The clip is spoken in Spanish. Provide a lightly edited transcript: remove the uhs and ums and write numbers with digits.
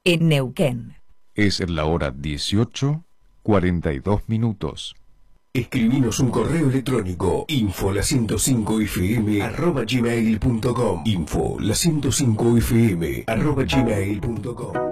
en Neuquén. Es la hora 18:42. Escribinos un correo electrónico info105fm@gmail.com info105fm@gmail.com